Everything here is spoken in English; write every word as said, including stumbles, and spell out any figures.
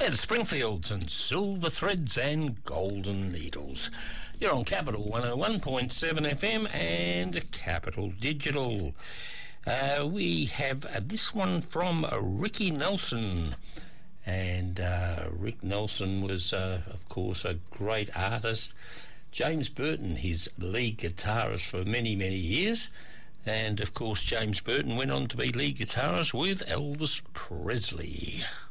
Yeah, the Springfields and Silver Threads and Golden Needles. You're on Capital one oh one point seven F M and Capital Digital. Uh, we have uh, this one from uh, Ricky Nelson. And uh, Rick Nelson was, uh, of course, a great artist. James Burton, his lead guitarist for many, many years. And, of course, James Burton went on to be lead guitarist with Elvis Presley.